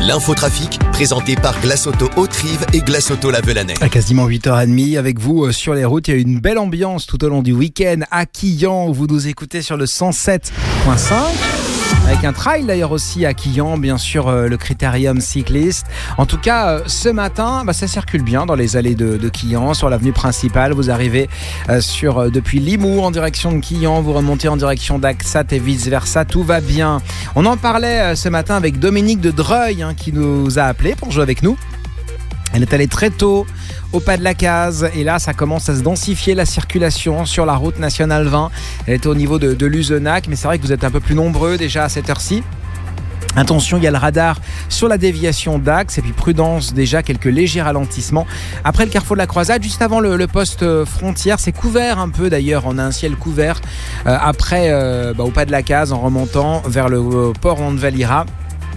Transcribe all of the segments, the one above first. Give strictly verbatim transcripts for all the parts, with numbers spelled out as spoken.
L'infotrafic, présenté par Glace Auto Haute-Rive et Glace Auto La Velanais. À quasiment huit heures trente avec vous sur les routes. Il y a une belle ambiance tout au long du week-end à Quillan, où vous nous écoutez sur le cent sept virgule cinq. Avec un trail d'ailleurs aussi à Quillan, bien sûr euh, le critérium cycliste. En tout cas, euh, ce matin, bah, ça circule bien dans les allées de, de Quillan, sur l'avenue principale. Vous arrivez euh, sur, euh, depuis Limoux en direction de Quillan, vous remontez en direction d'Axat et vice versa, tout va bien. On en parlait euh, ce matin avec Dominique de Dreuil hein, qui nous a appelé pour jouer avec nous. Elle est allée très tôt au pas de la case et là ça commence à se densifier la circulation sur la route nationale vingt. Elle était au niveau de, de Luzenac, mais c'est vrai que vous êtes un peu plus nombreux déjà à cette heure-ci. Attention, il y a le radar sur la déviation d'Axe et puis prudence, déjà quelques légers ralentissements. Après le carrefour de la Croisade, juste avant le, le poste frontière, c'est couvert un peu d'ailleurs, on a un ciel couvert. Euh, après, euh, bah, au pas de la case, en remontant vers le euh, port Onde-Valira.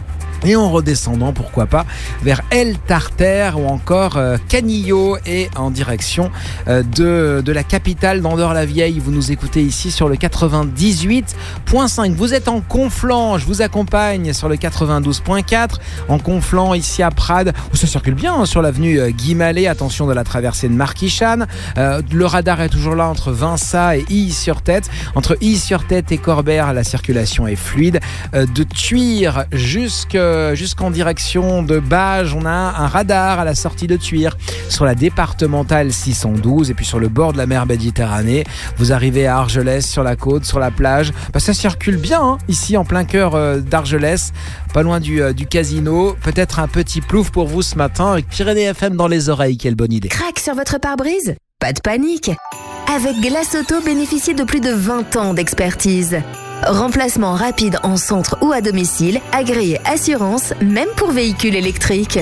Et en redescendant, pourquoi pas, vers El Tartère ou encore euh, Canillo et en direction euh, de, de la capitale d'Andorre-la-Vieille. Vous nous écoutez ici sur le quatre-vingt-dix-huit virgule cinq. Vous êtes en Conflans, je vous accompagne sur le quatre-vingt-douze virgule quatre. En Conflans, ici à Prades, où ça circule bien hein, sur l'avenue euh, Guy Mallet. Attention de la traversée de Marquichane. Euh, le radar est toujours là entre Vinça et Illy-sur-Tête. Entre Illy-sur-Tête et Corbert, la circulation est fluide. Euh, de Tuire jusqu'à jusqu'en direction de Bages, on a un radar à la sortie de Tuire sur la départementale six cent douze et puis sur le bord de la mer Méditerranée. Vous arrivez à Argelès, sur la côte, sur la plage. Bah, ça circule bien hein, ici en plein cœur euh, d'Argelès, pas loin du, euh, du casino. Peut-être un petit plouf pour vous ce matin avec Pyrénées F M dans les oreilles. Quelle bonne idée. Crac sur votre pare-brise ? Pas de panique. Avec Glace Auto, bénéficiez de plus de vingt ans d'expertise. Remplacement rapide en centre ou à domicile, agréé assurance, même pour véhicules électriques.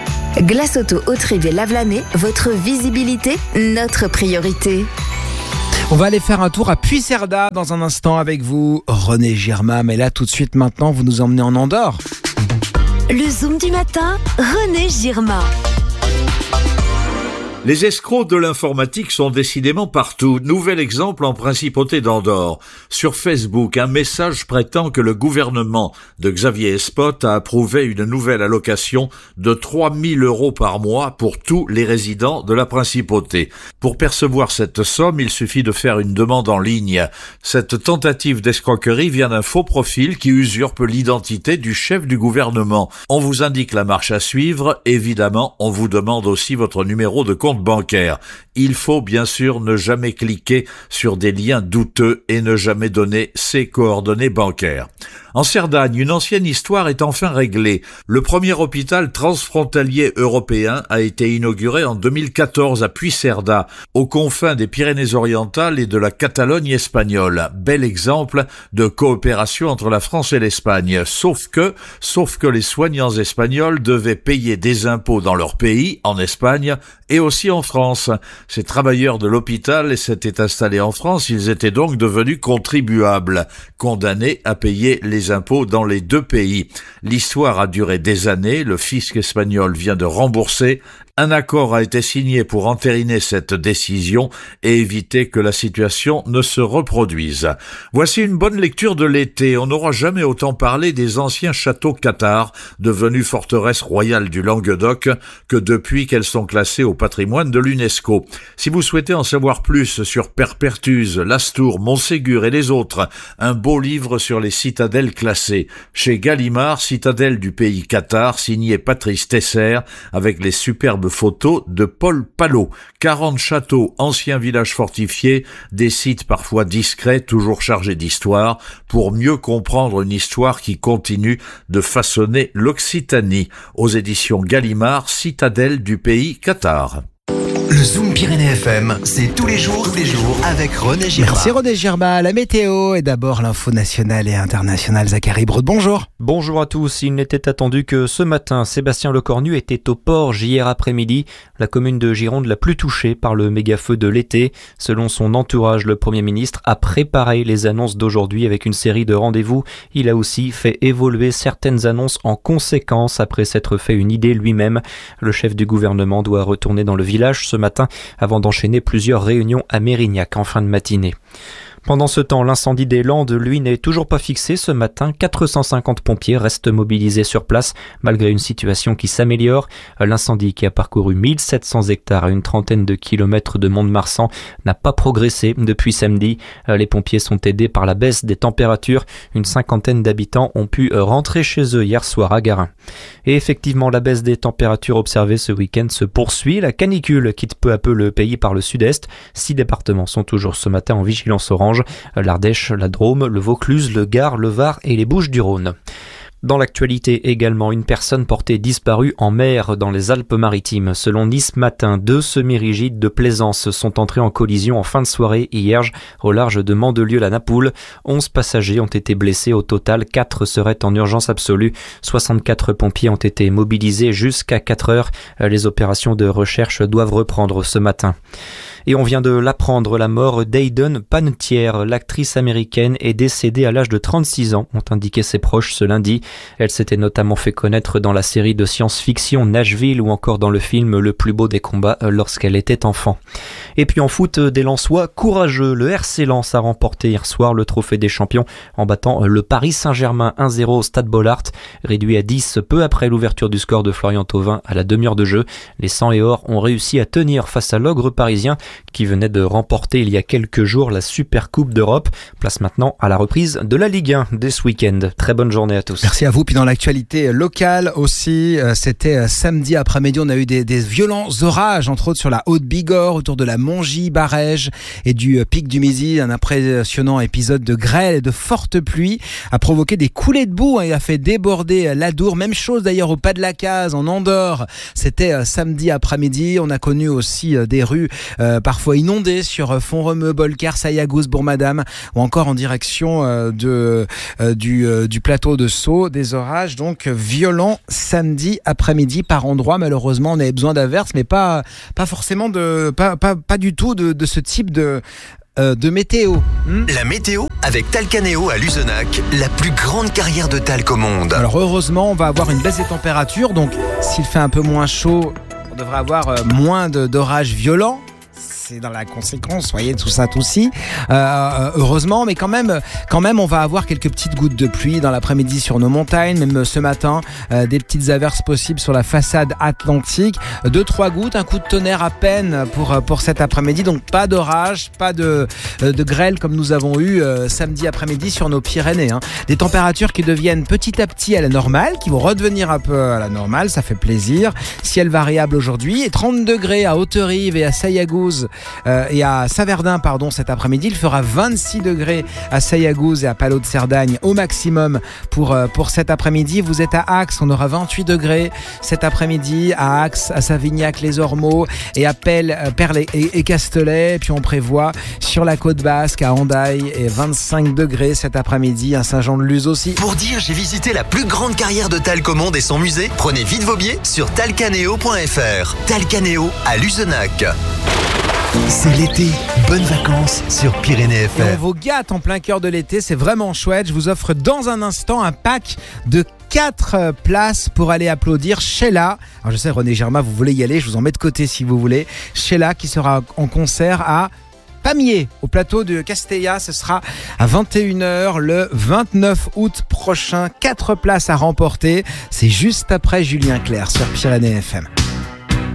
Glace Auto Haute-Rive et La Velanais, votre visibilité, notre priorité. On va aller faire un tour à Puigcerdà dans un instant avec vous, René Girma. Mais là, tout de suite maintenant, vous nous emmenez en Andorre. Le Zoom du matin, René Girma. Les escrocs de l'informatique sont décidément partout. Nouvel exemple en principauté d'Andorre. Sur Facebook, un message prétend que le gouvernement de Xavier Espot a approuvé une nouvelle allocation de trois mille euros par mois pour tous les résidents de la principauté. Pour percevoir cette somme, il suffit de faire une demande en ligne. Cette tentative d'escroquerie vient d'un faux profil qui usurpe l'identité du chef du gouvernement. On vous indique la marche à suivre. Évidemment, on vous demande aussi votre numéro de compte bancaire. Il faut bien sûr ne jamais cliquer sur des liens douteux et ne jamais donner ses coordonnées bancaires. En Cerdagne, une ancienne histoire est enfin réglée. Le premier hôpital transfrontalier européen a été inauguré en deux mille quatorze à Puigcerdà, aux confins des Pyrénées-Orientales et de la Catalogne espagnole. Bel exemple de coopération entre la France et l'Espagne. Sauf que, sauf que les soignants espagnols devaient payer des impôts dans leur pays, en Espagne, et aussi en France. Ces travailleurs de l'hôpital s'étaient installés en France, ils étaient donc devenus contribuables, condamnés à payer les impôts dans les deux pays. L'histoire a duré des années, le fisc espagnol vient de rembourser. Un accord a été signé pour entériner cette décision et éviter que la situation ne se reproduise. Voici une bonne lecture de l'été. On n'aura jamais autant parlé des anciens châteaux cathares, devenus forteresses royales du Languedoc, que depuis qu'elles sont classées au patrimoine de l'UNESCO. Si vous souhaitez en savoir plus sur Perpertuse, Lastour, Montségur et les autres, un beau livre sur les citadelles classées. Chez Gallimard, Citadelle du pays cathare, signé Patrice Tesser, avec les superbes photos de Paul Palot. quarante châteaux, anciens villages fortifiés, des sites parfois discrets, toujours chargés d'histoire, pour mieux comprendre une histoire qui continue de façonner l'Occitanie. Aux éditions Gallimard, Citadelle du pays cathare. Le Zoom Pyrénées F M, c'est tous les jours, tous les jours avec René Girma. Merci René Girma. La météo et d'abord l'info nationale et internationale. Zachary Braud, bonjour. Bonjour à tous. Il n'était attendu que ce matin, Sébastien Lecornu était au Porge hier après-midi, la commune de Gironde la plus touchée par le méga-feu de l'été. Selon son entourage, le Premier ministre a préparé les annonces d'aujourd'hui avec une série de rendez-vous. Il a aussi fait évoluer certaines annonces en conséquence après s'être fait une idée lui-même. Le chef du gouvernement doit retourner dans le village ce matin avant d'enchaîner plusieurs réunions à Mérignac en fin de matinée. Pendant ce temps, l'incendie des Landes, lui, n'est toujours pas fixé. Ce matin, quatre cent cinquante pompiers restent mobilisés sur place, malgré une situation qui s'améliore. L'incendie, qui a parcouru mille sept cents hectares à une trentaine de kilomètres de Mont-de-Marsan, n'a pas progressé depuis samedi. Les pompiers sont aidés par la baisse des températures. Une cinquantaine d'habitants ont pu rentrer chez eux hier soir à Garin. Et effectivement, la baisse des températures observée ce week-end se poursuit. La canicule quitte peu à peu le pays par le sud-est. Six départements sont toujours ce matin en vigilance orange. L'Ardèche, la Drôme, le Vaucluse, le Gard, le Var et les Bouches-du-Rhône. Dans l'actualité également, une personne portée disparue en mer dans les Alpes-Maritimes. Selon Nice Matin, deux semi-rigides de plaisance sont entrés en collision en fin de soirée hier au large de Mandelieu-la-Napoule. Onze passagers ont été blessés. Au total, quatre seraient en urgence absolue. soixante-quatre pompiers ont été mobilisés jusqu'à quatre heures. Les opérations de recherche doivent reprendre ce matin. Et on vient de l'apprendre, la mort d'Hayden Panettiere, l'actrice américaine, est décédée à l'âge de trente-six ans, ont indiqué ses proches ce lundi. Elle s'était notamment fait connaître dans la série de science-fiction Nashville ou encore dans le film Le plus beau des combats lorsqu'elle était enfant. Et puis en foot, des Lensois courageux. Le R C Lens a remporté hier soir le trophée des champions en battant le Paris Saint-Germain un zéro au Stade Bollaert, réduit à dix peu après l'ouverture du score de Florian Thauvin à la demi-heure de jeu. Les sang et or ont réussi à tenir face à l'ogre parisien qui venait de remporter il y a quelques jours la Super Coupe d'Europe. Place maintenant à la reprise de la Ligue un dès ce week-end. Très bonne journée à tous. Merci à vous. Puis dans l'actualité locale aussi, c'était samedi après-midi, on a eu des, des violents orages, entre autres sur la Haute-Bigorre, autour de la Mongie-Barège et du Pic du Midi. Un impressionnant épisode de grêle et de fortes pluies a provoqué des coulées de boue et a fait déborder l'Adour. Même chose d'ailleurs au Pas de la Case, en Andorre. C'était samedi après-midi. On a connu aussi des rues euh, parfois inondées sur Font-Romeu, Bolcar, Sayagouz, Bourg-Madame ou encore en direction euh, de, euh, du, euh, du plateau de Sceaux. Des orages donc violents samedi après-midi par endroits. Malheureusement, on avait besoin d'averses, mais pas, pas forcément de, pas, pas, pas du tout de, de ce type de, euh, de météo. Hmm la météo avec Talcanéo à Luzenac, la plus grande carrière de talc au monde. Alors heureusement, on va avoir une baisse des températures, donc s'il fait un peu moins chaud, on devrait avoir euh, moins de, d'orages violents. C'est dans la conséquence, voyez, tout ça, tout ci. Euh, heureusement, mais quand même, quand même, on va avoir quelques petites gouttes de pluie dans l'après-midi sur nos montagnes, même ce matin, euh, des petites averses possibles sur la façade atlantique. Deux, trois gouttes, un coup de tonnerre à peine pour, pour cet après-midi. Donc pas d'orage, pas de, de grêle comme nous avons eu euh, samedi après-midi sur nos Pyrénées. Hein. Des températures qui deviennent petit à petit à la normale, qui vont redevenir un peu à la normale, ça fait plaisir. Ciel variable aujourd'hui et trente degrés à Haute-Rive et à Sayagouz. Euh, et à Saverdin pardon, cet après-midi. Il fera vingt-six degrés à Sayagouz et à Palot de Cerdagne au maximum pour, euh, pour cet après-midi. Vous êtes à Axe, on aura vingt-huit degrés cet après-midi à Axe, à Savignac, les Ormeaux et à Pelle, euh, Perles et, et Castelet. Et puis on prévoit sur la côte basque à Hendaye et vingt-cinq degrés cet après-midi à Saint-Jean-de-Luz aussi. Pour dire j'ai visité la plus grande carrière de talc au monde et son musée, prenez vite vos billets sur talcanéo point f r. Talcanéo à Luzenac. C'est l'été, bonnes vacances sur Pyrénées F M. Et on vous gâte en plein cœur de l'été, c'est vraiment chouette. Je vous offre dans un instant un pack de quatre places pour aller applaudir Sheila. Alors je sais René Germain, vous voulez y aller, je vous en mets de côté si vous voulez. Sheila qui sera en concert à Pamiers, au plateau de Castella. Ce sera à vingt et une heures le vingt-neuf août prochain. Quatre places à remporter. C'est juste après Julien Clerc sur Pyrénées F M.